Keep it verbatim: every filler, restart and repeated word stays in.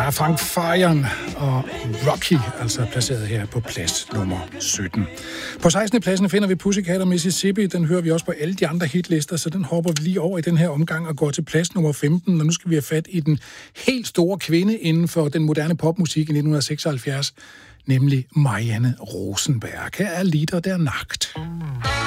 Ja, Frank Farian og Rocky, altså placeret her på plads nummer sytten. På sekstende pladsen finder vi Pussycat og Mississippi. Den hører vi også på alle de andre hitlister, så den hopper vi lige over i den her omgang og går til plads nummer femten. Og nu skal vi have fat i den helt store kvinde inden for den moderne popmusik i nitten seksoghalvfjerds, nemlig Marianne Rosenberg. Her er Lieder der Nacht.